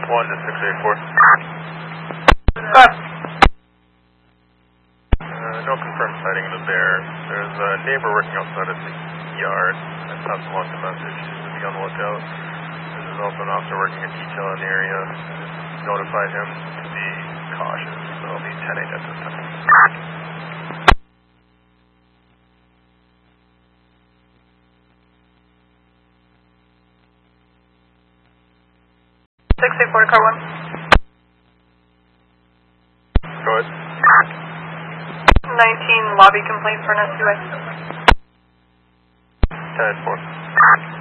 1 to 684. No confirmed sighting of the bear. There's a neighbor working outside of the yard. I passed along the message to be on the lookout. There's also an officer working a detail in the area. Just notified him to be cautious. So it'll be 10-8 at this time. 684 to car 1. Go ahead. 19 lobby complaint for an SUA. 10-4.